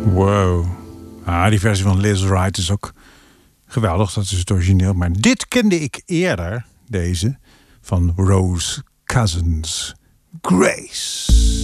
Wow. Die versie van Liz Wright is ook geweldig. Dat is het origineel. Maar dit kende ik eerder. Deze van Rose Cousins. Grace.